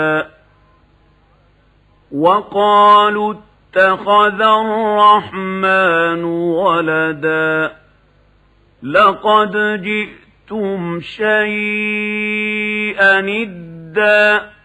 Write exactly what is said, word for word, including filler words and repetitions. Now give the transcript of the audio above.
وقالوا اتخذ الرحمن ولدا لقد جئتم شيئا إدا